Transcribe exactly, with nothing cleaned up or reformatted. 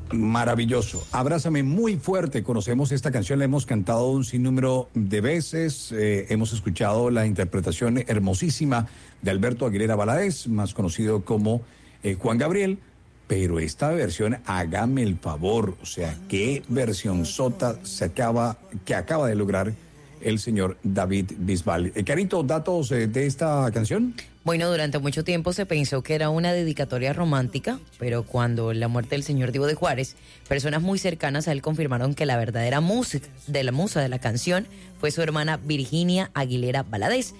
Maravilloso. Abrázame muy fuerte. Conocemos esta canción, la hemos cantado un sinnúmero de veces. Eh, hemos escuchado la interpretación hermosísima de Alberto Aguilera Valadez, más conocido como eh, Juan Gabriel. Pero esta versión, hágame el favor, o sea, qué versión sota se acaba, que acaba de lograr el señor David Bisbal. Eh, Carito, ¿datos eh, de esta canción? Bueno, durante mucho tiempo se pensó que era una dedicatoria romántica, pero cuando la muerte del señor Divo de Juárez, personas muy cercanas a él confirmaron que la verdadera música de la musa de la canción fue su hermana Virginia Aguilera Valadez.